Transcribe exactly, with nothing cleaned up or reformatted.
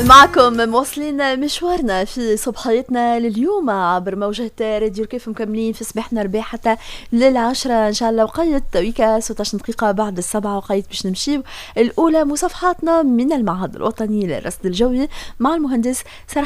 معكم مواصلين مشوارنا في صبحيتنا لليوم عبر موجات راديو الكيف، مكملين في صباحنا رباح حتى للعشرة إن شاء الله. وقيت تويكا ستة دقيقة بعد السبعة، وقيت باش نمشي الأولى مصفحاتنا من المعهد الوطني للرصد الجوي مع المهندس